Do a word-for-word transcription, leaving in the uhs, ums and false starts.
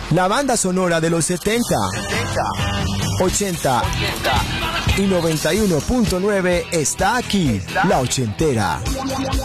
La banda sonora de los setenta, ochenta y noventa y uno punto nueve está aquí, La Ochentera.